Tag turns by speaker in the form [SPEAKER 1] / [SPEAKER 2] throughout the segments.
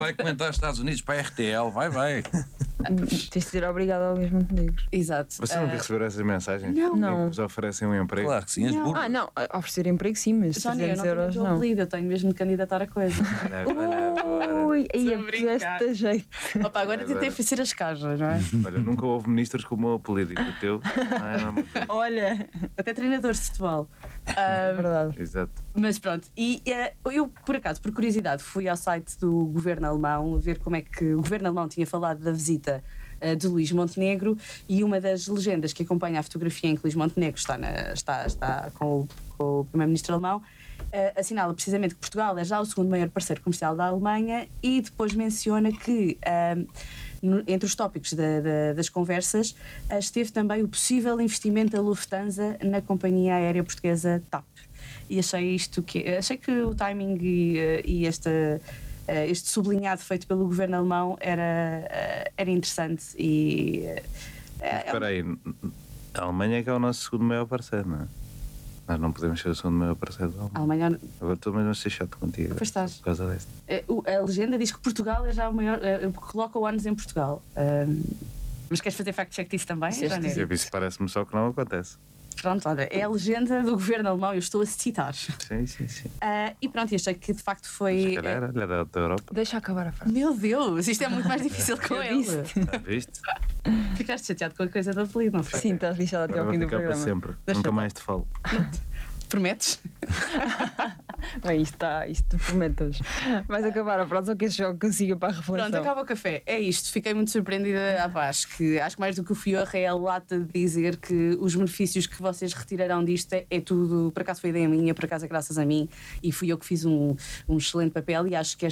[SPEAKER 1] Vai comentar os Estados Unidos para a RTL, vai.
[SPEAKER 2] Tens de ser obrigado ao Luís Montenegro.
[SPEAKER 3] Exato.
[SPEAKER 4] Você nunca recebeu essas mensagens?
[SPEAKER 2] Não.
[SPEAKER 4] Vos oferecem um emprego?
[SPEAKER 1] Claro que sim, as burras.
[SPEAKER 2] Não, oferecer emprego sim, mas
[SPEAKER 3] Sónia, eu
[SPEAKER 2] 300
[SPEAKER 3] não tenho o
[SPEAKER 2] euros
[SPEAKER 3] teu
[SPEAKER 2] não.
[SPEAKER 3] apelido, eu tenho mesmo de candidatar a coisa.
[SPEAKER 2] Ui, aí
[SPEAKER 3] Estou
[SPEAKER 2] é
[SPEAKER 3] a brincar.
[SPEAKER 2] deste jeito.
[SPEAKER 3] Opa, agora tentei fazer as cajas, não é?
[SPEAKER 4] Olha, nunca houve ministros com o meu apelido e o teu. Não.
[SPEAKER 3] Olha, até treinadores de futebol.
[SPEAKER 2] É verdade.
[SPEAKER 4] Exato.
[SPEAKER 3] Mas pronto, e eu, por acaso, por curiosidade, fui ao site do governo alemão ver como é que o governo alemão tinha falado da visita de Luís Montenegro, e uma das legendas que acompanha a fotografia em que Luís Montenegro está com o primeiro-ministro alemão assinala precisamente que Portugal é já o segundo maior parceiro comercial da Alemanha, e depois menciona que entre os tópicos das conversas esteve também o possível investimento da Lufthansa na companhia aérea portuguesa TAP. E achei que o timing e este sublinhado feito pelo governo alemão era interessante. E
[SPEAKER 4] Espera aí, a Alemanha é que é o nosso segundo maior parceiro, não é? Nós não podemos ser o segundo maior parceiro da
[SPEAKER 3] a
[SPEAKER 4] Alemanha.
[SPEAKER 3] Alemanha.
[SPEAKER 4] Agora estou mesmo a ser chato contigo.
[SPEAKER 3] Pois estás.
[SPEAKER 4] Por causa deste.
[SPEAKER 3] A legenda diz que Portugal é já o maior, coloca o ONU em Portugal. Mas queres fazer fact-check disso também?
[SPEAKER 4] Isso parece-me só que não acontece.
[SPEAKER 3] Pronto, olha, é a legenda do governo alemão, eu estou a citar.
[SPEAKER 4] Sim.
[SPEAKER 3] E pronto, achei que de facto foi.
[SPEAKER 4] Se calhar era da Europa.
[SPEAKER 2] Deixa acabar a frase.
[SPEAKER 3] Meu Deus, isto é muito mais difícil com ele.
[SPEAKER 4] Viste?
[SPEAKER 3] Ficaste chateado com a coisa do apelido, não foi?
[SPEAKER 2] Sim, estás lixado até
[SPEAKER 4] Agora
[SPEAKER 2] ao fim
[SPEAKER 4] vou
[SPEAKER 2] do
[SPEAKER 4] ficar para
[SPEAKER 2] programa.
[SPEAKER 4] sempre.
[SPEAKER 3] Deixa
[SPEAKER 4] Nunca
[SPEAKER 3] eu-
[SPEAKER 4] mais te falo.
[SPEAKER 3] Prometes?
[SPEAKER 2] Bem, isto promete hoje. Vais acabar a frase ou queres só que siga para a reflexão?
[SPEAKER 3] Pronto, acaba o café. É isto, fiquei muito surpreendida. Acho que mais do que o Fiorra é a lata de dizer que os benefícios que vocês retirarão disto é tudo, por acaso foi ideia minha, por acaso é graças a mim, e fui eu que fiz um excelente papel, e acho que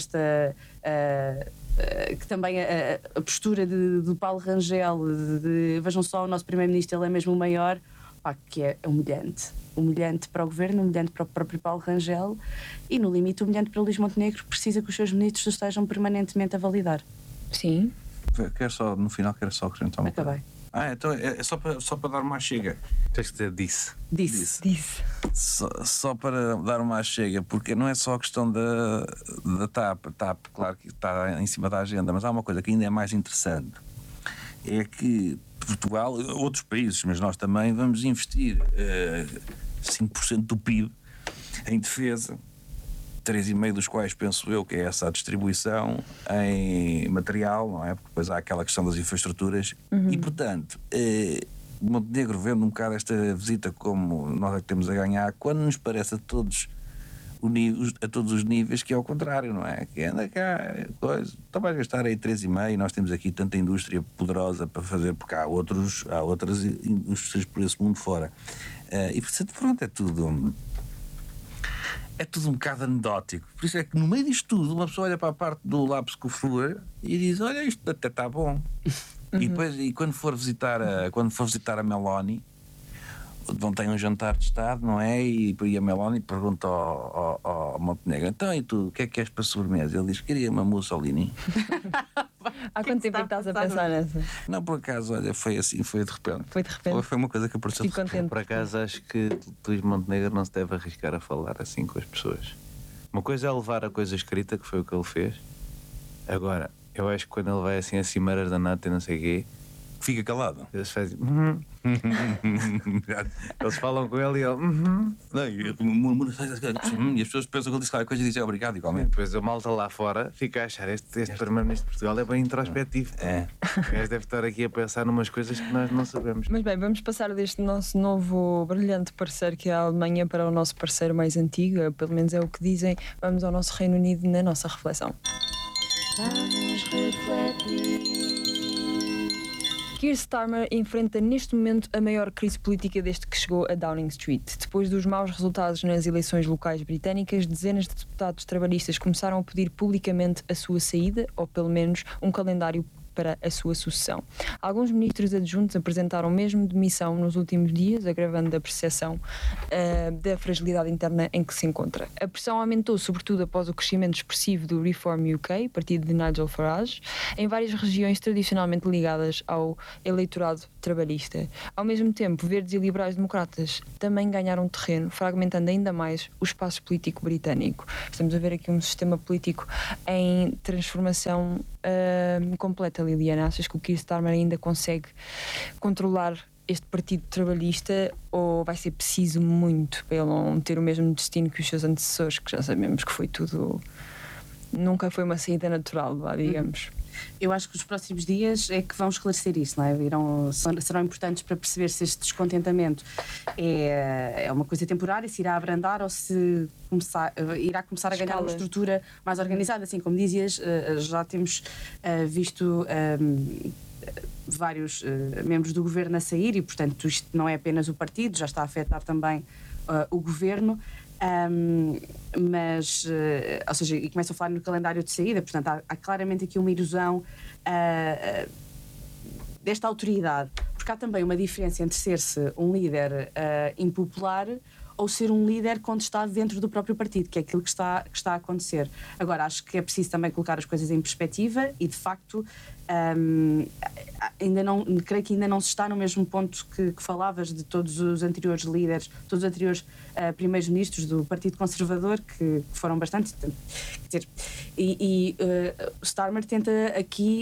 [SPEAKER 3] que também a postura do Paulo Rangel, vejam só, o nosso primeiro-ministro, ele é mesmo o maior, que é humilhante para o governo, humilhante para o próprio Paulo Rangel, e no limite humilhante para o Luís Montenegro, que precisa que os seus ministros estejam permanentemente a validar.
[SPEAKER 2] Sim.
[SPEAKER 1] No final quero só acrescentar uma coisa.
[SPEAKER 3] Acabei.
[SPEAKER 1] Então é só para dar uma chega.
[SPEAKER 4] Tens que dizer disse.
[SPEAKER 2] Disse.
[SPEAKER 1] Só para dar uma chega, porque não é só a questão da TAP. TAP, claro que está em cima da agenda, mas há uma coisa que ainda é mais interessante. É que Portugal, outros países, mas nós também vamos investir 5% do PIB em defesa, 3,5% dos quais penso eu que é essa a distribuição em material, não é? Porque depois há aquela questão das infraestruturas e, portanto, Montenegro vendo um bocado esta visita como nós é que temos a ganhar, quando nos parece a todos os níveis que é ao contrário, não é? Que anda cá, então vais gastar aí 3,5%, nós temos aqui tanta indústria poderosa para fazer, porque há outras indústrias por esse mundo fora. E portanto, pronto, é tudo um bocado anedótico. Por isso é que no meio disto tudo, uma pessoa olha para a parte do lápis com flor e diz, olha, isto até está bom. E depois, quando for visitar a Meloni, vão ter um jantar de Estado, não é? E a Meloni pergunta ao Montenegro, então e tu, o que é que queres para a sobremesa? Ele diz, queria uma Mussolini.
[SPEAKER 2] Há quanto tempo é que estás a pensar nessa?
[SPEAKER 1] Não, por acaso, olha, foi assim, foi de repente.
[SPEAKER 2] Foi de repente?
[SPEAKER 1] Foi uma coisa que apareceu de
[SPEAKER 2] Fico
[SPEAKER 1] repente.
[SPEAKER 2] contente.
[SPEAKER 4] Por acaso acho que Luís Montenegro não se deve arriscar a falar assim com as pessoas. Uma coisa é levar a coisa escrita, que foi o que ele fez. Agora, eu acho que quando ele vai assim a cimeiras da nata e não sei o quê,
[SPEAKER 1] Fica calado.
[SPEAKER 4] eles fazem eles falam com ele e ele
[SPEAKER 1] Não, e as pessoas pensam que ele disse qualquer coisa e dizem obrigado igualmente.
[SPEAKER 4] depois a malta lá fora fica a achar este primeiro-ministro de Portugal é bem introspectivo. O gajo deve estar aqui a pensar numas coisas que nós não sabemos.
[SPEAKER 2] Mas bem, vamos passar deste nosso novo brilhante parceiro que é a Alemanha para o nosso parceiro mais antigo, pelo menos é o que dizem. Vamos ao nosso Reino Unido na nossa reflexão.
[SPEAKER 5] Vamos refletir.
[SPEAKER 2] Keir Starmer enfrenta neste momento a maior crise política desde que chegou a Downing Street. Depois dos maus resultados nas eleições locais britânicas, dezenas de deputados trabalhistas começaram a pedir publicamente a sua saída, ou pelo menos um calendário para a sua sucessão. Alguns ministros adjuntos apresentaram mesmo demissão nos últimos dias, agravando a percepção da fragilidade interna em que se encontra. A pressão aumentou sobretudo após o crescimento expressivo do Reform UK, partido de Nigel Farage, em várias regiões tradicionalmente ligadas ao eleitorado trabalhista. Ao mesmo tempo, verdes e liberais democratas também ganharam terreno, fragmentando ainda mais o espaço político britânico. Estamos a ver aqui um sistema político em transformação completa, Liliana. Achas que o Keir Starmer ainda consegue controlar este partido trabalhista ou vai ser preciso muito para ele não ter o mesmo destino que os seus antecessores, que já sabemos que foi tudo... Nunca foi uma saída natural, lá, digamos.
[SPEAKER 3] Eu acho que os próximos dias é que vão esclarecer isso, não é? Serão importantes para perceber se este descontentamento é uma coisa temporária, se irá abrandar ou se irá começar a ganhar uma estrutura mais organizada. Assim como dizias, já temos visto vários membros do governo a sair e, portanto, isto não é apenas o partido, já está a afetar também o governo. Ou seja, e começo a falar no calendário de saída, portanto há claramente aqui uma erosão desta autoridade, porque há também uma diferença entre ser-se um líder impopular ou ser um líder contestado dentro do próprio partido, que é aquilo que está a acontecer. Agora, acho que é preciso também colocar as coisas em perspectiva e, de facto, creio que ainda não se está no mesmo ponto que falavas de todos os anteriores líderes, todos os anteriores primeiros-ministros do Partido Conservador, que foram bastante... Quer dizer, o Starmer tenta aqui...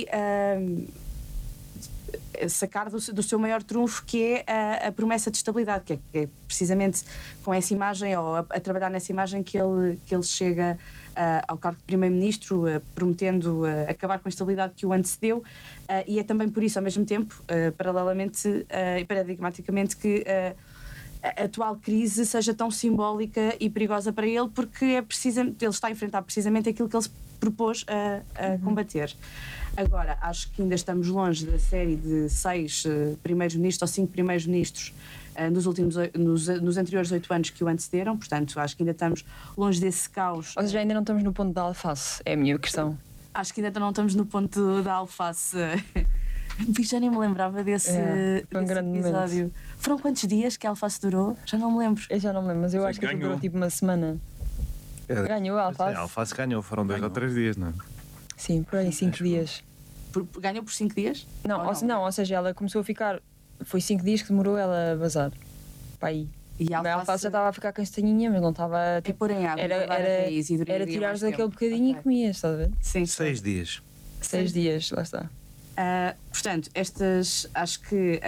[SPEAKER 3] sacar do seu maior trunfo, que é a promessa de estabilidade, que é precisamente com essa imagem, ou a trabalhar nessa imagem, que ele chega ao cargo de Primeiro-Ministro, prometendo acabar com a estabilidade que o antecedeu, e é também por isso, ao mesmo tempo, paralelamente e paradigmaticamente, que a atual crise seja tão simbólica e perigosa para ele, porque ele está a enfrentar precisamente aquilo que ele se propôs a combater. Agora, acho que ainda estamos longe da série de 6 primeiros-ministros ou 5 primeiros-ministros nos anteriores 8 anos que o antecederam, portanto, acho que ainda estamos longe desse caos.
[SPEAKER 2] Ou seja, ainda não estamos no ponto da alface, é a minha questão.
[SPEAKER 3] Acho que ainda não estamos no ponto da alface. Já nem me lembrava desse
[SPEAKER 2] grande
[SPEAKER 3] episódio.
[SPEAKER 2] Momento.
[SPEAKER 3] Foram quantos dias que a alface durou? Já não me lembro.
[SPEAKER 2] Eu já não me lembro, mas eu acho que durou tipo uma semana. Ganhou a alface?
[SPEAKER 4] A alface ganhou, foram 2 ou 3 dias, não é?
[SPEAKER 2] Sim, por aí 5 dias.
[SPEAKER 3] Ganhou por 5 dias?
[SPEAKER 2] Ou seja, ela começou a ficar... Foi 5 dias que demorou ela a vazar. Para aí.
[SPEAKER 3] E a
[SPEAKER 2] alface já estava a ficar castanhinha, mas não estava...
[SPEAKER 3] Tipo, pôr em água,
[SPEAKER 2] era tirares daquele bocadinho e comias, estás a ver?
[SPEAKER 3] Sim.
[SPEAKER 4] 6 dias.
[SPEAKER 2] 6 dias, lá está.
[SPEAKER 3] Portanto, acho que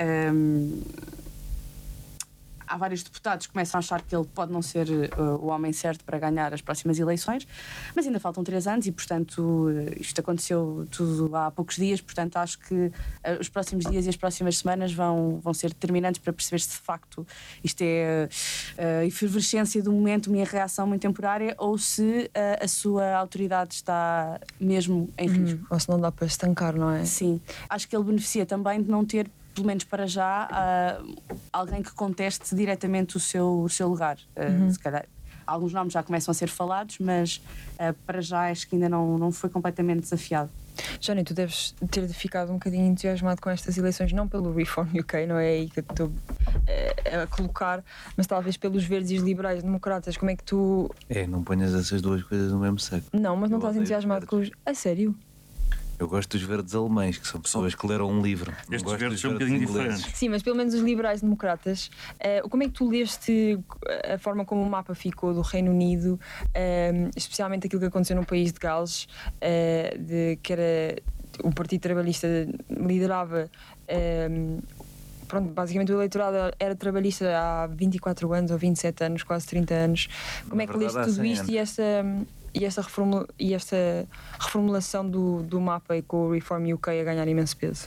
[SPEAKER 3] há vários deputados que começam a achar que ele pode não ser o homem certo para ganhar as próximas eleições, mas ainda faltam 3 anos e, portanto, isto aconteceu tudo há poucos dias, portanto, acho que os próximos dias e as próximas semanas vão ser determinantes para perceber se de facto isto é a efervescência do momento, uma reação muito temporária, ou se a sua autoridade está mesmo em risco.
[SPEAKER 2] Ou se não dá para estancar, não é?
[SPEAKER 3] Sim. Acho que ele beneficia também de não ter, pelo menos para já, alguém que conteste diretamente o seu lugar. Se calhar, alguns nomes já começam a ser falados, mas para já acho que ainda não foi completamente desafiado.
[SPEAKER 2] Johnny, tu deves ter ficado um bocadinho entusiasmado com estas eleições, não pelo Reform UK, não é aí que eu estou a colocar, mas talvez pelos verdes e os liberais democratas. Como é que tu...
[SPEAKER 4] Não ponhas essas duas coisas no mesmo saco.
[SPEAKER 2] Não, mas não estás entusiasmado com os... A sério?
[SPEAKER 4] Eu gosto dos verdes alemães, que são pessoas que leram um livro.
[SPEAKER 6] Estes verdes são um bocadinho diferentes.
[SPEAKER 2] Sim, mas pelo menos os liberais democratas. Como é que tu leste a forma como o mapa ficou do Reino Unido, especialmente aquilo que aconteceu no país de Gales, que era o Partido Trabalhista liderava... Pronto, basicamente o eleitorado era trabalhista há 24 anos ou 27 anos, quase 30 anos. Como é que leste tudo isto e esta reformulação do mapa e com o Reform UK a ganhar imenso peso?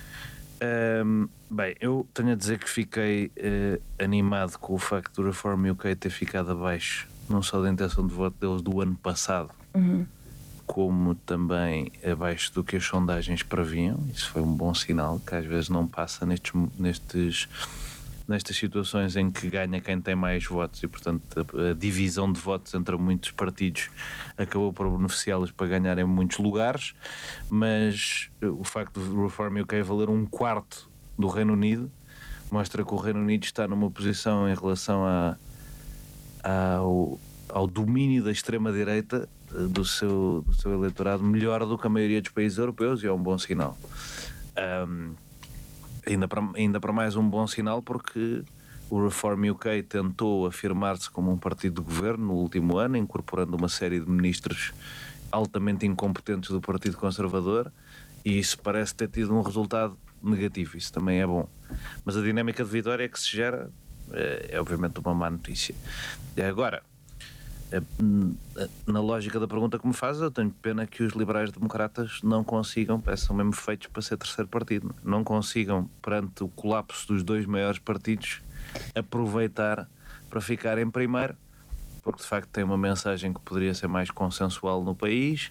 [SPEAKER 4] Bem, eu tenho a dizer que fiquei animado com o facto do Reform UK ter ficado abaixo, não só da intenção de voto deles do ano passado, como também abaixo do que as sondagens previam. Isso foi um bom sinal, que às vezes não passa nestes nestas situações em que ganha quem tem mais votos e, portanto, a divisão de votos entre muitos partidos acabou por beneficiá-los para ganharem muitos lugares, mas o facto do Reform UK valer 1/4 do Reino Unido mostra que o Reino Unido está numa posição em relação ao domínio da extrema-direita do seu eleitorado melhor do que a maioria dos países europeus, e é um bom sinal. Ainda para mais um bom sinal, porque o Reform UK tentou afirmar-se como um partido de governo no último ano, incorporando uma série de ministros altamente incompetentes do Partido Conservador, e isso parece ter tido um resultado negativo. Isso também é bom, mas a dinâmica de vitória que se gera é obviamente uma má notícia. Agora, na lógica da pergunta que me faz, eu tenho pena que os liberais-democratas não consigam, são mesmo feitos para ser terceiro partido, não consigam, perante o colapso dos dois maiores partidos, aproveitar para ficar em primeiro, porque de facto tem uma mensagem que poderia ser mais consensual no país,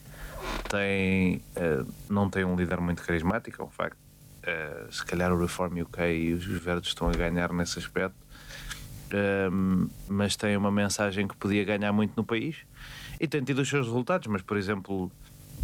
[SPEAKER 4] não tem um líder muito carismático, é um facto. Se calhar o Reform UK e os Verdes estão a ganhar nesse aspecto, mas tem uma mensagem que podia ganhar muito no país e tem tido os seus resultados. Mas, por exemplo,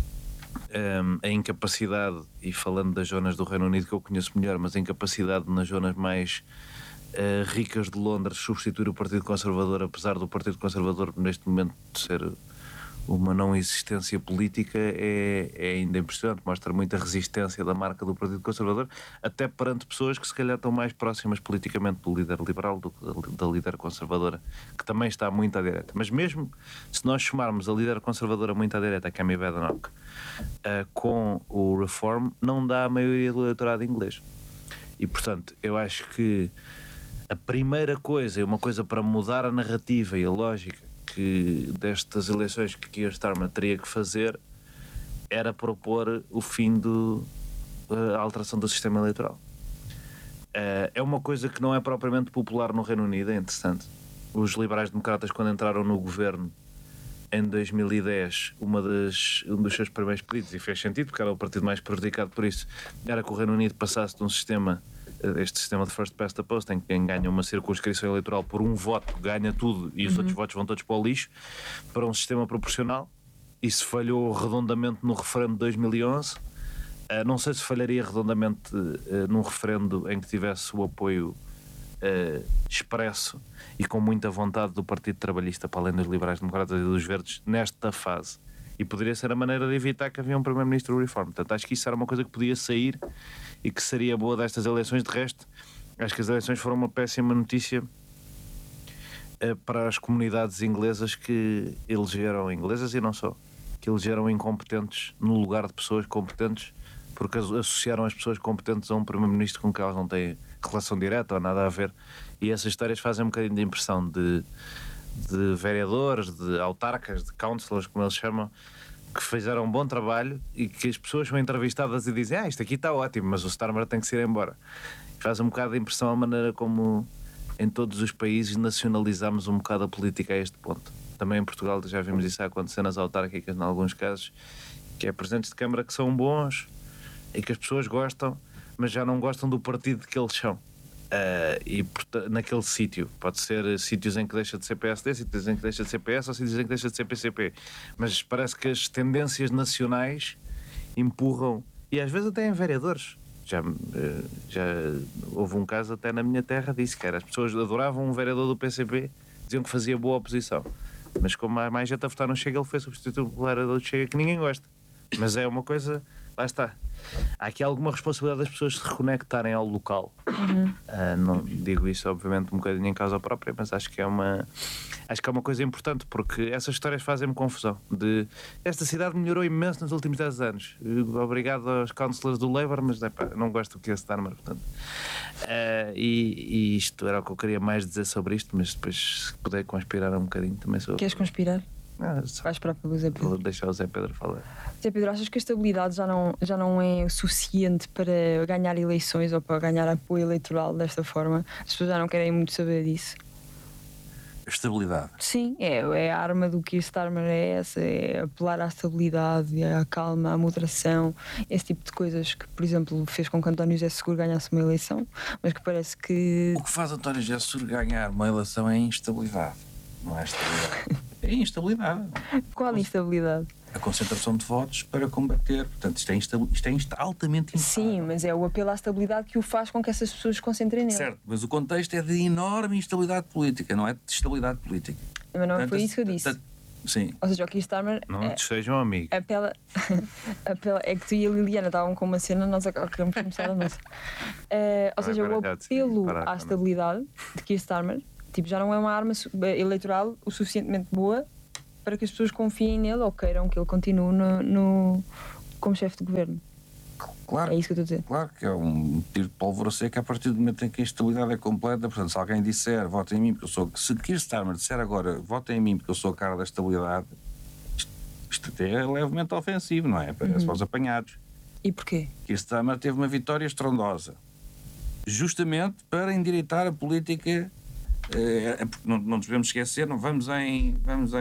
[SPEAKER 4] a incapacidade, e falando das zonas do Reino Unido que eu conheço melhor, mas a incapacidade nas zonas mais ricas de Londres substituir o Partido Conservador, apesar do Partido Conservador neste momento ser uma não existência política, é ainda impressionante. Mostra muita resistência da marca do Partido Conservador, até perante pessoas que se calhar estão mais próximas politicamente do líder liberal do que da líder conservadora, que também está muito à direita. Mas mesmo se nós chamarmos a líder conservadora muito à direita, a Kemi Badenoch, com o Reform, não dá a maioria do eleitorado inglês. E portanto, eu acho que a primeira coisa, uma coisa para mudar a narrativa e a lógica destas eleições que Keir Starmer teria que fazer, era propor o fim da alteração do sistema eleitoral. É uma coisa que não é propriamente popular no Reino Unido, é interessante. Os liberais-democratas, quando entraram no governo em 2010, um dos seus primeiros pedidos, e fez sentido porque era o partido mais prejudicado por isso, era que o Reino Unido passasse de um sistema, este sistema de first past the post, em que quem ganha uma circunscrição eleitoral por um voto ganha tudo e os outros votos vão todos para o lixo, para um sistema proporcional. Isso falhou redondamente no referendo de 2011. Não sei se falharia redondamente num referendo em que tivesse o apoio expresso e com muita vontade do Partido Trabalhista, para além dos liberais-democratas e dos verdes, nesta fase. E poderia ser a maneira de evitar que havia um primeiro-ministro do Reform. Portanto, acho que isso era uma coisa que podia sair e que seria boa destas eleições. De resto, acho que as eleições foram uma péssima notícia para as comunidades inglesas que elegeram, inglesas e não só, que elegeram incompetentes no lugar de pessoas competentes, porque associaram as pessoas competentes a um primeiro-ministro com quem elas não têm relação direta ou nada a ver. E essas histórias fazem um bocadinho de impressão de vereadores, de autarcas, de councillors, como eles chamam, que fizeram um bom trabalho e que as pessoas são entrevistadas e dizem: isto aqui está ótimo, mas o Starmer tem que se ir embora. Faz um bocado de impressão a maneira como em todos os países nacionalizamos um bocado a política a este ponto. Também em Portugal já vimos isso acontecer nas autárquicas, em alguns casos, que é presidentes de Câmara que são bons e que as pessoas gostam, mas já não gostam do partido que eles são. E naquele sítio, pode ser sítios em que deixa de ser PSD, sítios em que deixa de ser PS ou sítios em que deixa de ser PCP, mas parece que as tendências nacionais empurram, e às vezes até em vereadores. Já houve um caso até na minha terra, disse que as pessoas adoravam um vereador do PCP, diziam que fazia boa oposição, mas como há mais gente a votar no Chega, ele foi substituir o vereador do Chega, que ninguém gosta. Mas é uma coisa, lá está. Há aqui alguma responsabilidade das pessoas se reconectarem ao local. Não digo isso, obviamente, um bocadinho em causa própria, mas acho que é uma coisa importante, porque essas histórias fazem-me confusão. Esta cidade melhorou imenso nos últimos 10 anos. Obrigado aos councillors do Labour, mas não gosto do que é Starmer, portanto. E isto era o que eu queria mais dizer sobre isto, mas depois, se puder conspirar um bocadinho, também sou.
[SPEAKER 2] Queres conspirar? Vais para o Zé Pedro.
[SPEAKER 4] Vou deixar o Zé Pedro falar.
[SPEAKER 2] Zé Pedro, achas que a estabilidade já não é suficiente para ganhar eleições ou para ganhar apoio eleitoral desta forma? As pessoas já não querem muito saber disso?
[SPEAKER 1] Estabilidade.
[SPEAKER 2] Sim, é a arma do Keir Starmer, é essa, é apelar à estabilidade, à calma, à moderação, esse tipo de coisas que, por exemplo, fez com que António José Seguro ganhasse uma eleição, mas que parece que...
[SPEAKER 1] O que faz António José Seguro ganhar uma eleição é instabilidade. Não é estabilidade. É instabilidade.
[SPEAKER 2] Qual instabilidade?
[SPEAKER 1] A concentração de votos para combater. Portanto, isto é altamente instável.
[SPEAKER 2] Sim, mas é o apelo à estabilidade que o faz com que essas pessoas se concentrem nele.
[SPEAKER 1] Certo, mas o contexto é de enorme instabilidade política, não é de estabilidade política.
[SPEAKER 2] Mas não
[SPEAKER 1] Portanto,
[SPEAKER 2] foi isso que eu disse.
[SPEAKER 1] Sim.
[SPEAKER 2] Ou seja, o Keir Starmer
[SPEAKER 4] Não te sejam amigos.
[SPEAKER 2] apela, é que tu e a Liliana estavam com uma cena, nós agora queremos começar a nossa. Ou seja, o apelo à estabilidade de Keir Starmer já não é uma arma eleitoral o suficientemente boa para que as pessoas confiem nele ou queiram que ele continue como chefe de governo.
[SPEAKER 1] Claro,
[SPEAKER 2] é isso que eu estou a dizer.
[SPEAKER 1] Claro que é um tiro de pólvora seca a partir do momento em que a estabilidade é completa. Portanto, se alguém disser votem em mim porque eu sou... Se Keir Starmer disser agora votem em mim porque eu sou a cara da estabilidade, isto até é levemente ofensivo, não é? Parece para os apanhados.
[SPEAKER 2] E porquê?
[SPEAKER 1] Keir Starmer teve uma vitória estrondosa justamente para endireitar a política. Não nos devemos esquecer, não vamos em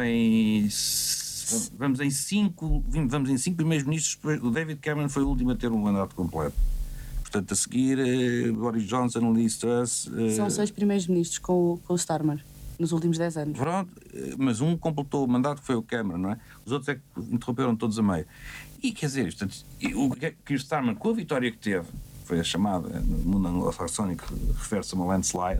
[SPEAKER 1] 5 primeiros ministros. O David Cameron foi o último a ter um mandato completo. Portanto, a seguir, Boris Johnson, Liz Truss.
[SPEAKER 3] São 6 primeiros ministros com o Starmer nos últimos 10 anos.
[SPEAKER 1] Pronto, mas um completou o mandato, que foi o Cameron, não é? Os outros é que interromperam todos a meio. E quer dizer, o Keir Starmer, com a vitória que teve, foi a chamada no mundo anglo-saxónico, refere-se a uma landslide.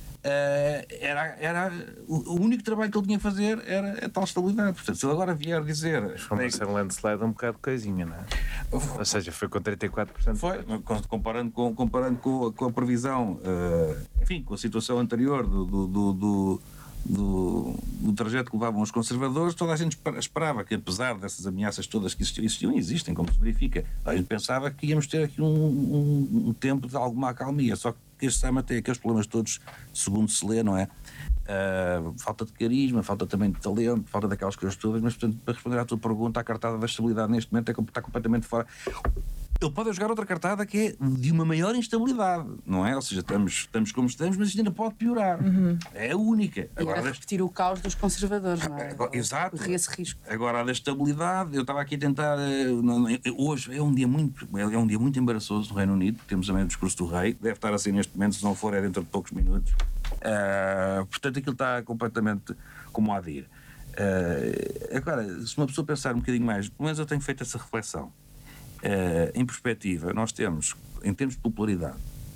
[SPEAKER 1] Era o único trabalho que ele tinha a fazer era a tal estabilidade. Portanto, se ele agora vier dizer.
[SPEAKER 4] Foi ser landslide um bocado coisinha, não é? Ou seja, foi com 34%.
[SPEAKER 1] Foi, comparando com a previsão, enfim, com a situação anterior do trajeto que levavam os conservadores, toda a gente esperava que, apesar dessas ameaças todas que existiam e existem, como se verifica, a gente pensava que íamos ter aqui um tempo de alguma acalmia. Só que este Starmer tem aqueles problemas todos, segundo se lê, não é? Falta de carisma, falta também de talento, falta daquelas coisas todas, mas, portanto, para responder à tua pergunta, a cartada da estabilidade neste momento está completamente fora. Ele pode jogar outra cartada que é de uma maior instabilidade, não é? Ou seja, estamos como estamos, mas isto ainda pode piorar. É a única.
[SPEAKER 3] E agora repetir o caos dos conservadores, não é?
[SPEAKER 1] Exato.
[SPEAKER 3] Correr esse risco.
[SPEAKER 1] Agora, a da estabilidade, eu estava aqui a tentar... hoje é um dia muito embaraçoso no Reino Unido, temos também o discurso do rei, deve estar assim neste momento, se não for é dentro de poucos minutos. Portanto, aquilo está completamente como há de ir. Agora, se uma pessoa pensar um bocadinho mais, pelo menos eu tenho feito essa reflexão. Em perspectiva, nós temos, em termos de popularidade,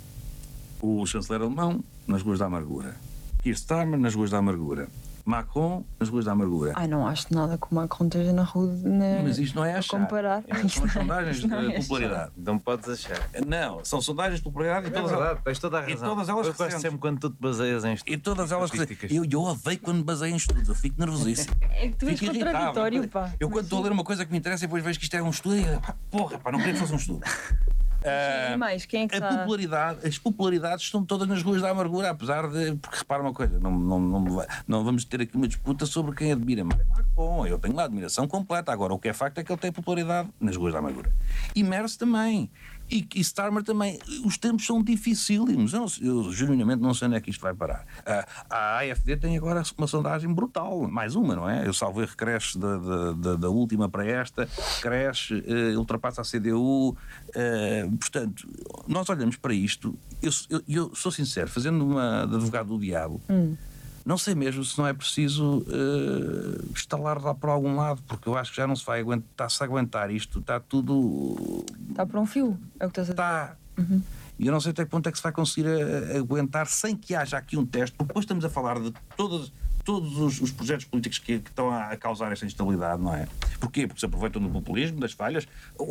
[SPEAKER 1] o chanceler alemão nas ruas da amargura, Keir Starmer nas ruas da amargura, Macron nas ruas da amargura.
[SPEAKER 2] Ai, não acho nada que o Macron esteja na rua
[SPEAKER 1] mas isto não é achar.
[SPEAKER 2] comparar.
[SPEAKER 1] São as sondagens de popularidade.
[SPEAKER 4] Não podes achar.
[SPEAKER 1] Não, são sondagens de popularidade e
[SPEAKER 4] É verdade, tens toda a razão.
[SPEAKER 1] E todas elas
[SPEAKER 4] eu gosto
[SPEAKER 1] recentes.
[SPEAKER 4] sempre quando tu te baseias em
[SPEAKER 1] E todas elas
[SPEAKER 4] estatísticas.
[SPEAKER 1] eu odeio quando me baseio em estudos, eu fico nervosíssimo.
[SPEAKER 2] É que tu és
[SPEAKER 1] Fico
[SPEAKER 2] contraditório,
[SPEAKER 1] irritável.
[SPEAKER 2] pá.
[SPEAKER 1] Eu quando estou a ler uma coisa que me interessa e depois vejo que isto é um estudo e não queria que fosse um estudo.
[SPEAKER 2] E mais, quem é que está...
[SPEAKER 1] As popularidades estão todas nas ruas da amargura, apesar de... Porque repara uma coisa, não vamos ter aqui uma disputa sobre quem admira mais. Bom, eu tenho lá admiração completa. Agora, o que é facto é que ele tem popularidade nas ruas da amargura. E Merz também. E Starmer também. Os tempos são dificílimos. Eu genuinamente não sei onde é que isto vai parar. A AfD tem agora uma sondagem brutal. Mais uma, não é? Eu salvo erro, cresce da última para esta, cresce, ultrapassa a CDU. Portanto, nós olhamos para isto. Eu sou sincero, fazendo uma de advogado do diabo, não sei mesmo se não é preciso estalar lá por algum lado, porque eu acho que já não se vai aguentar isto. Está tudo...
[SPEAKER 2] Está por um fio, é o que estás a dizer.
[SPEAKER 1] Está. E eu não sei até que ponto é que se vai conseguir aguentar sem que haja aqui um teste, porque depois estamos a falar de todos os projetos políticos que estão a causar esta instabilidade, não é? Porquê? Porque se aproveitam do populismo, das falhas.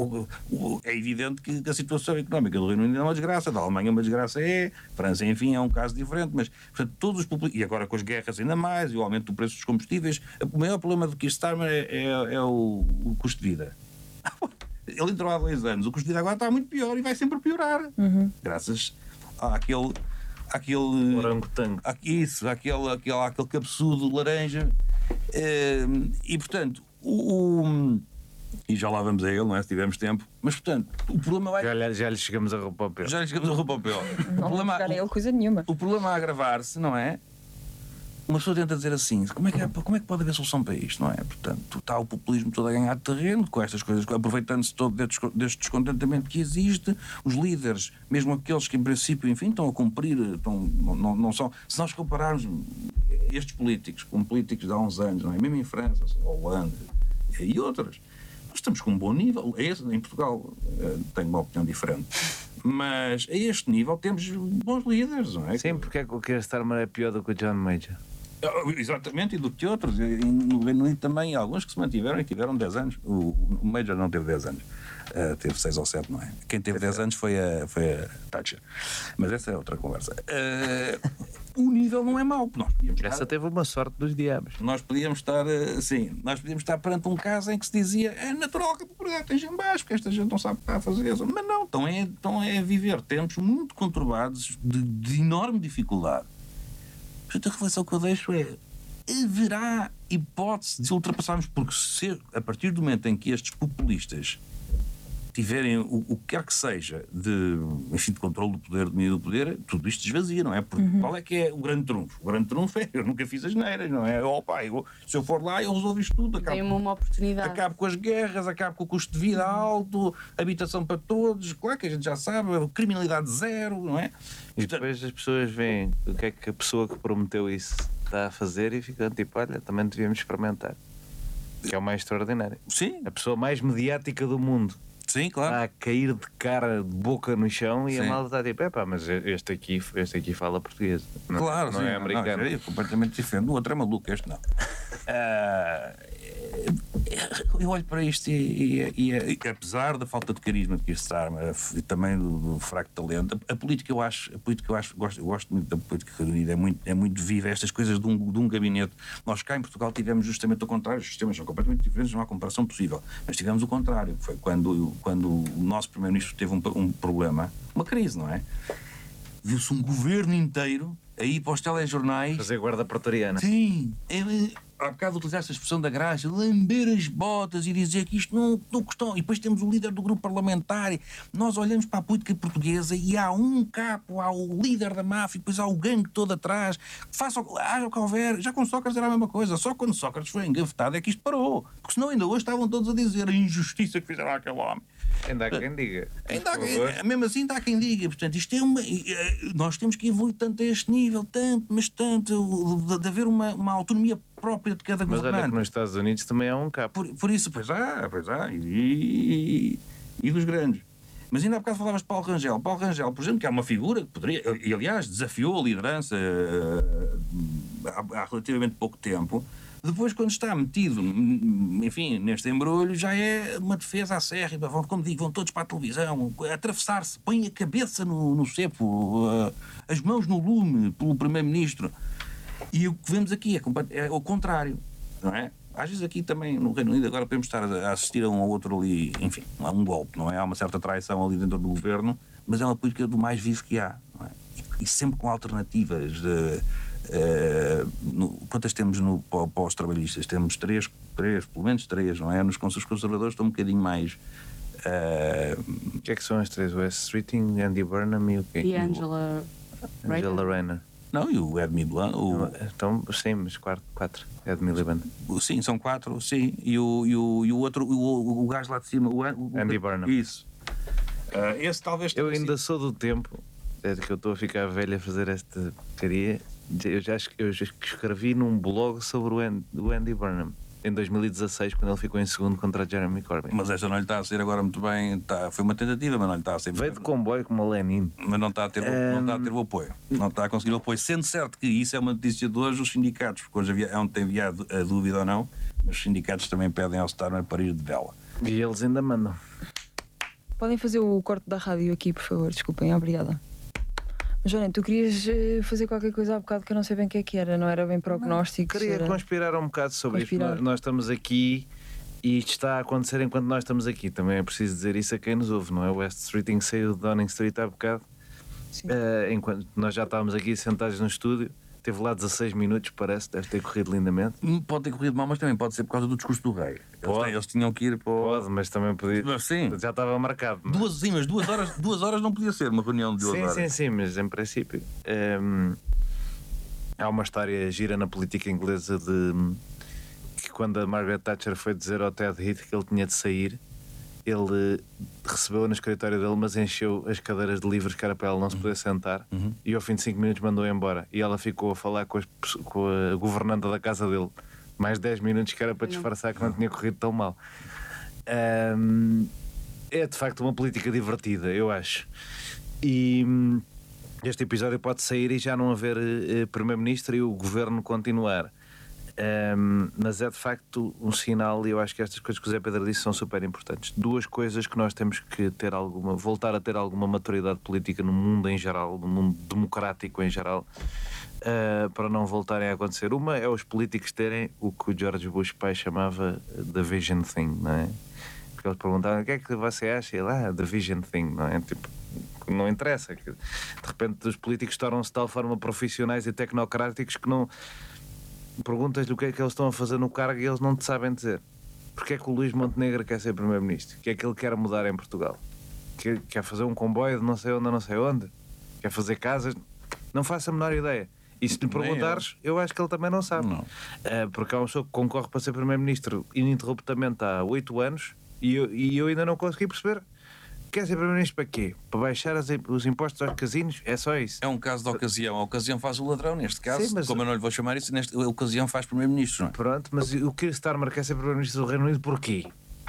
[SPEAKER 1] É evidente que a situação económica do Reino Unido é uma desgraça, da Alemanha é uma desgraça, França, enfim, é um caso diferente, mas, portanto, todos os populistas, e agora com as guerras ainda mais, e o aumento do preço dos combustíveis, o maior problema do Keir Starmer é o custo de vida. Ele entrou há 2 anos, o custo de vida agora está muito pior e vai sempre piorar, graças àquele
[SPEAKER 4] orangotango.
[SPEAKER 1] Isso, aquele cabeçudo laranja. E portanto, e já lá vamos a ele, não é? Se tivermos tempo. Mas portanto, o problema vai.
[SPEAKER 4] Já lhe chegamos a roupa ao pé.
[SPEAKER 2] Não vou jogar a ele coisa nenhuma.
[SPEAKER 1] O problema a agravar-se, não é? uma pessoa tenta dizer assim, como é que pode haver solução para isto, não é? Portanto, está o populismo todo a ganhar terreno com estas coisas, aproveitando-se todo deste descontentamento que existe. Os líderes, mesmo aqueles que em princípio, enfim, estão a cumprir, não são... Se nós compararmos estes políticos com políticos de há uns anos, não é? Mesmo em França, Holanda e outras, nós estamos com um bom nível. Em Portugal tenho uma opinião diferente. Mas a este nível temos bons líderes, não é?
[SPEAKER 4] Sim, porque é que o Keir Starmer é pior do que o John Major?
[SPEAKER 1] Exatamente, e do que outros. No Reino Unido também, alguns que se mantiveram e tiveram 10 anos. O Major não teve 10 anos. Teve 6 ou 7, não é? Quem teve 10 anos foi a Thatcher. Mas essa é outra conversa. O nível não é mau.
[SPEAKER 4] Essa teve uma sorte dos diabos.
[SPEAKER 1] Nós podíamos estar perante um caso em que se dizia é natural que a popularidade esteja em baixo, porque esta gente não sabe o que está a fazer. Mas não, estão a viver tempos muito conturbados de enorme dificuldade. Portanto, a reflexão que eu deixo é: haverá hipótese de ultrapassarmos, porque se a partir do momento em que estes populistas tiverem o que quer que seja de controle do poder, domínio do poder, tudo isto desvazia, não é? Porque qual é que é o grande trunfo? O grande trunfo é: eu nunca fiz as neiras, não é? Se eu for lá, eu resolvo isto tudo.
[SPEAKER 3] Tem uma oportunidade.
[SPEAKER 1] Acabo com as guerras, acabo com o custo de vida alto, habitação para todos, claro que a gente já sabe, criminalidade zero, não é?
[SPEAKER 4] E depois as pessoas veem o que é que a pessoa que prometeu isso está a fazer e ficam tipo, olha, também devíamos experimentar. Que é o mais extraordinário.
[SPEAKER 1] Sim.
[SPEAKER 4] A pessoa mais mediática do mundo.
[SPEAKER 1] Sim, claro.
[SPEAKER 4] Está a cair de cara, de boca no chão e
[SPEAKER 1] Sim.
[SPEAKER 4] a malta está tipo, mas este aqui fala português.
[SPEAKER 1] Claro,
[SPEAKER 4] não
[SPEAKER 1] sim,
[SPEAKER 4] é americano.
[SPEAKER 1] É completamente diferente. O outro é maluco, este não. Eu olho para isto e apesar da falta de carisma de Keir Starmer e também do fraco talento, a política eu gosto muito da política Reino Unido, é muito viva. Estas coisas de um gabinete. Nós cá em Portugal tivemos justamente o contrário. Os sistemas são completamente diferentes, não há comparação possível. Mas tivemos o contrário, que foi quando o nosso primeiro-ministro teve um problema, uma crise, não é? Viu-se um governo inteiro aí para os telejornais
[SPEAKER 4] fazer guarda pretoriana.
[SPEAKER 1] Sim, há bocado utilizaste a expressão da graxa, lamber as botas e dizer que isto não custou. E depois temos o líder do grupo parlamentar. Nós olhamos para a política portuguesa e há um capo, há o líder da máfia, depois há o gangue todo atrás. Haja o que houver. Já com Sócrates era a mesma coisa. Só quando Sócrates foi engavetado é que isto parou. Porque senão ainda hoje estavam todos a dizer a injustiça que fizeram àquele homem.
[SPEAKER 4] Ainda há quem diga.
[SPEAKER 1] Mesmo assim ainda há quem diga. Portanto, isto nós temos que evoluir tanto a este nível, tanto, de haver uma autonomia própria de cada governante.
[SPEAKER 4] Mas olha que nos Estados Unidos também há um capo.
[SPEAKER 1] Por isso, pois há. E dos grandes. Mas ainda há bocado falavas de Paulo Rangel. Paulo Rangel, por exemplo, que é uma figura que poderia, e aliás desafiou a liderança há relativamente pouco tempo. Depois, quando está metido, enfim, neste embrulho, já é uma defesa acérrima. Como digo, vão todos para a televisão, atravessar-se, põem a cabeça no cepo, as mãos no lume pelo Primeiro-Ministro. E o que vemos aqui é o contrário, não é? Às vezes aqui também no Reino Unido agora podemos estar a assistir a um ou outro ali, enfim, a um golpe, não é? Há uma certa traição ali dentro do governo, mas é uma política do mais vivo que há, não é? E sempre com alternativas quantas temos para os trabalhistas? Temos três, pelo menos três, não é? Nos conservadores estão um bocadinho mais.
[SPEAKER 4] O que é que são as três? O Wes Streeting, Andy Burnham e o quê?
[SPEAKER 3] E Angela
[SPEAKER 4] Rayner.
[SPEAKER 1] Não, e o Ed Miliband.
[SPEAKER 4] Então, sim, mas quatro. Ed Miliband.
[SPEAKER 1] Sim, são 4, sim. E o outro, o gajo lá de cima, o
[SPEAKER 4] Andy Burnham.
[SPEAKER 1] Isso. Esse talvez.
[SPEAKER 4] Eu ainda sou do tempo, desde que eu estou a ficar velho a fazer esta porcaria. Eu já escrevi num blog sobre o Andy Burnham em 2016, quando ele ficou em segundo contra Jeremy Corbyn.
[SPEAKER 1] Mas esta não lhe está a sair agora muito bem. Foi uma tentativa, mas não lhe está a sair.
[SPEAKER 4] Veio de comboio como a Lenin.
[SPEAKER 1] Mas não está a ter o apoio. Não está a conseguir o apoio. Sendo certo que isso é uma notícia de hoje, os sindicatos, porque hoje tem enviado a dúvida ou não, mas os sindicatos também pedem ao Starmer para ir de vela.
[SPEAKER 4] E eles ainda mandam.
[SPEAKER 2] Podem fazer o corte da rádio aqui, por favor, desculpem, obrigada. Joana, tu querias fazer qualquer coisa há bocado que eu não sei bem o que era, não era bem prognóstico.
[SPEAKER 4] Queria conspirar um bocado sobre isto. Nós estamos aqui e isto está a acontecer enquanto nós estamos aqui. Também é preciso dizer isso a quem nos ouve, não é? O West Streeting saiu de Downing Street há bocado. Enquanto nós já estávamos aqui sentados no estúdio. Teve lá 16 minutos, parece, deve ter corrido lindamente.
[SPEAKER 1] Pode ter corrido mal, mas também pode ser por causa do discurso do rei. Eles tinham que ir para o...
[SPEAKER 4] Pode, mas também podia.
[SPEAKER 1] Mas, sim.
[SPEAKER 4] Já estava marcado.
[SPEAKER 1] Mas 2 horas não podia ser uma reunião de 2 horas.
[SPEAKER 4] Sim, mas em princípio. Há uma história gira na política inglesa de que quando a Margaret Thatcher foi dizer ao Ted Heath que ele tinha de sair, ele recebeu-a no escritório dele, mas encheu as cadeiras de livros que era para ela não se poder sentar, e ao fim de 5 minutos mandou-a embora. E ela ficou a falar com a governanta da casa dele mais 10 minutos, que era para disfarçar que não tinha corrido tão mal. É de facto uma política divertida, eu acho. E este episódio pode sair e já não haver primeiro-ministro e o governo continuar. Mas é de facto um sinal, e eu acho que estas coisas que o Zé Pedro disse são super importantes. Duas coisas que nós temos que ter voltar a ter alguma maturidade política no mundo em geral, no mundo democrático em geral, para não voltarem a acontecer. Uma é os políticos terem o que o George Bush pai chamava the vision thing, não é? Porque eles perguntavam o que é que você acha, e ele, the vision thing, não é? Tipo, não interessa, de repente os políticos tornam-se de tal forma profissionais e tecnocráticos que não perguntas-lhe o que é que eles estão a fazer no cargo e eles não te sabem dizer. Porque é que o Luís Montenegro quer ser primeiro-ministro? O que é que ele quer mudar em Portugal? Quer fazer um comboio de não sei onde a não sei onde? Quer fazer casas? Não faço a menor ideia. E se lhe perguntares, eu acho que ele também não sabe.
[SPEAKER 1] Não.
[SPEAKER 4] Porque há uma pessoa que concorre para ser primeiro-ministro ininterruptamente há 8 anos e eu ainda não consegui perceber. Quer ser primeiro-ministro para quê? Para baixar os impostos aos casinos? É só isso.
[SPEAKER 1] É um caso de ocasião. A ocasião faz o ladrão, neste caso.
[SPEAKER 4] Sim, mas
[SPEAKER 1] como eu não lhe vou chamar isso, a ocasião faz primeiro-ministro, não é?
[SPEAKER 4] Pronto, mas o Keir Starmer quer ser primeiro-ministro do Reino Unido porquê?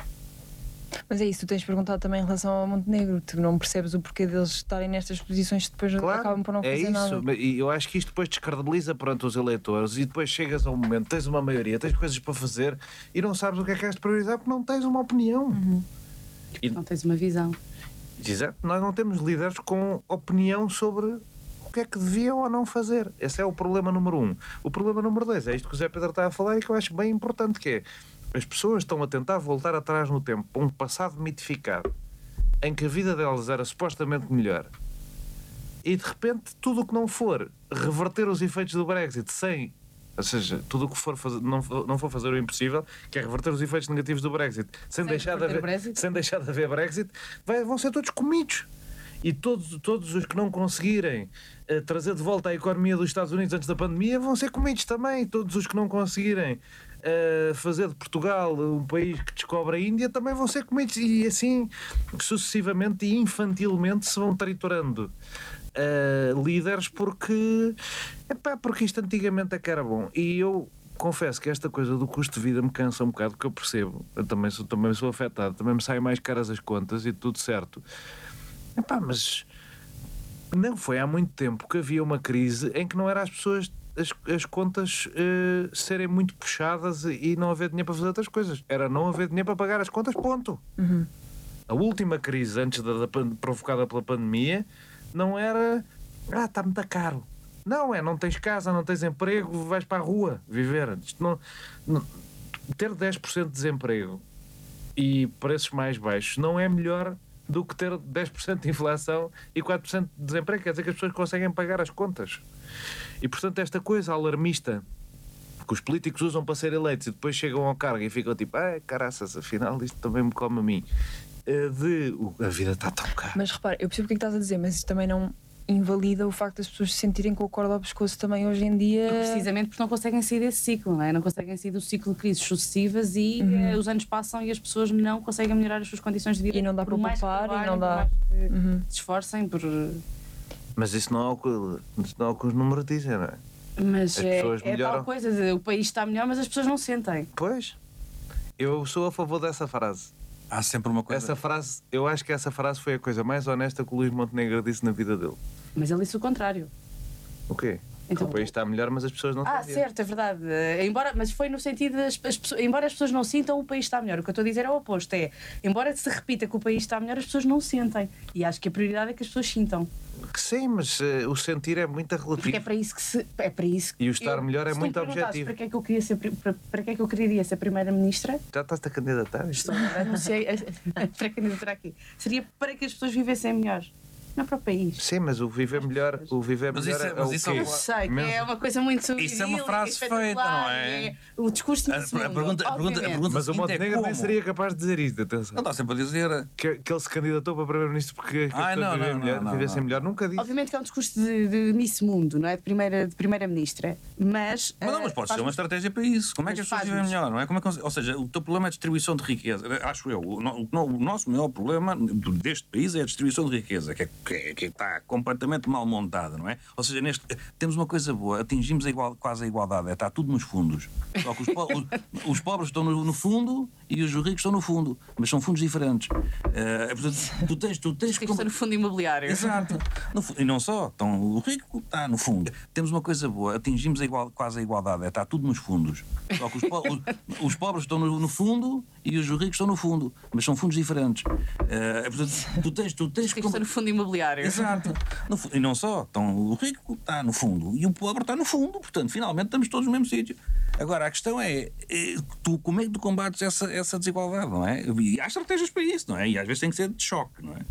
[SPEAKER 2] Mas é isso, tu tens perguntado também em relação ao Montenegro. Tu não percebes o porquê deles estarem nestas posições que depois acabam por não fazer nada.
[SPEAKER 4] É isso. E eu acho que isto depois descredibiliza perante os eleitores e depois chegas a um momento, tens uma maioria, tens coisas para fazer e não sabes o que é que és de priorizar porque não tens uma opinião.
[SPEAKER 3] E não tens uma visão.
[SPEAKER 4] Exato. Nós não temos líderes com opinião sobre o que é que deviam ou não fazer. Esse é o problema número 1. O problema número 2 é isto que o Zé Pedro está a falar e que eu acho bem importante, que é as pessoas estão a tentar voltar atrás no tempo para um passado mitificado em que a vida delas era supostamente melhor e de repente tudo o que não for reverter os efeitos do Brexit ou seja, tudo o que for fazer, não for fazer o impossível, que é reverter os efeitos negativos do Brexit sem deixar de haver Brexit, vão ser todos comidos. E todos os que não conseguirem trazer de volta a economia dos Estados Unidos antes da pandemia vão ser comidos também. Todos os que não conseguirem fazer de Portugal um país que descobre a Índia também vão ser comidos. E assim sucessivamente e infantilmente se vão triturando líderes porque isto antigamente é que era bom. E eu confesso que esta coisa do custo de vida me cansa um bocado, porque eu percebo, eu também sou afetado, também me saem mais caras as contas e tudo certo. Mas não foi há muito tempo que havia uma crise em que não era as pessoas, as contas serem muito puxadas e não haver dinheiro para fazer outras coisas. Era não haver dinheiro para pagar as contas, ponto. A última crise antes provocada pela pandemia não era está muito caro. Não tens casa, não tens emprego, vais para a rua viver. Isto ter 10% de desemprego e preços mais baixos não é melhor do que ter 10% de inflação e 4% de desemprego. Quer dizer que as pessoas conseguem pagar as contas. E portanto esta coisa alarmista que os políticos usam para ser eleitos e depois chegam ao cargo e ficam tipo, caraças, afinal isto também me come a mim, a vida está tão cara.
[SPEAKER 2] Mas repara, eu percebo o que estás a dizer, mas isso também não invalida o facto das pessoas se sentirem com o corda ao pescoço também hoje em dia.
[SPEAKER 3] Precisamente porque não conseguem sair desse ciclo, não é? Não conseguem sair do ciclo de crises sucessivas e os anos passam e as pessoas não conseguem melhorar as suas condições de vida.
[SPEAKER 2] E não dá para poupar e não dá.
[SPEAKER 3] Se esforcem por.
[SPEAKER 4] Mas isso não é o que os números dizem, não é?
[SPEAKER 3] Mas é tal coisa, o país está melhor, mas as pessoas não sentem.
[SPEAKER 4] Pois. Eu sou a favor dessa frase.
[SPEAKER 1] Há sempre uma coisa.
[SPEAKER 4] Essa frase, eu acho que essa frase foi a coisa mais honesta que o Luís Montenegro disse na vida dele.
[SPEAKER 3] Mas ele disse o contrário.
[SPEAKER 4] O quê?
[SPEAKER 3] Então,
[SPEAKER 4] o país está melhor, mas as pessoas não estão.
[SPEAKER 3] Certo, é verdade. Mas foi no sentido embora as pessoas não sintam, o país está melhor. O que eu estou a dizer é o oposto. Embora se repita que o país está melhor, as pessoas não sentem. E acho que a prioridade é que as pessoas sintam.
[SPEAKER 4] Que sim, mas o sentir é muito relativo.
[SPEAKER 3] Porque é para isso que
[SPEAKER 4] E o estar melhor é muito objetivo.
[SPEAKER 3] Para que é que eu queria ser primeira-ministra?
[SPEAKER 4] Já estás-te a candidatar?
[SPEAKER 3] Anunciei para candidatar aqui. Seria para que as pessoas vivessem melhor. Não é para o país.
[SPEAKER 4] Sim, mas o viver melhor,
[SPEAKER 1] Mas isso é-
[SPEAKER 4] o
[SPEAKER 1] mas isso é
[SPEAKER 4] quê?
[SPEAKER 3] Eu sei que é uma coisa muito
[SPEAKER 1] Isso é uma
[SPEAKER 3] idílica,
[SPEAKER 1] frase
[SPEAKER 3] espetacular,
[SPEAKER 1] feita, não é?
[SPEAKER 3] O discurso
[SPEAKER 1] A
[SPEAKER 3] do segundo,
[SPEAKER 1] pergunta
[SPEAKER 3] obviamente.
[SPEAKER 4] Mas o
[SPEAKER 1] seguinte
[SPEAKER 4] Montenegro nem
[SPEAKER 1] como?
[SPEAKER 4] seria capaz de dizer isto, atenção.
[SPEAKER 1] Não está sempre a dizer.
[SPEAKER 4] Que ele se candidatou para primeiro-ministro porque
[SPEAKER 1] Ai, não, não,
[SPEAKER 4] vivessem
[SPEAKER 1] não.
[SPEAKER 4] melhor. Nunca disse.
[SPEAKER 3] Obviamente que é um discurso de Miss Mundo, não é? De primeira-ministra. Mas.
[SPEAKER 1] Mas pode ser uma estratégia para isso. Como é que as pessoas vivem melhor, não é? Ou seja, o teu problema é a distribuição de riqueza. Acho eu. O nosso maior problema deste país é a distribuição de riqueza, que está completamente mal montada, não é? Ou seja, temos uma coisa boa, atingimos quase a igualdade, está tudo nos fundos. Só que os pobres estão no fundo e os ricos estão no fundo, mas são fundos diferentes. Portanto, tu tens
[SPEAKER 3] que está no fundo imobiliário.
[SPEAKER 1] Exato. E não só, então, o rico está no fundo. Temos uma coisa boa, atingimos quase a igualdade, está tudo nos fundos. Só que os pobres estão no fundo e os ricos estão no fundo, mas são fundos diferentes. Portanto, tu tens
[SPEAKER 3] que está no fundo imobiliário.
[SPEAKER 1] Exato. E não só, então, o rico está no fundo e o pobre está no fundo, portanto, finalmente estamos todos no mesmo sítio. Agora, a questão é, como é que tu combates essa desigualdade, não é? E há estratégias para isso, não é? E às vezes tem que ser de choque, não é?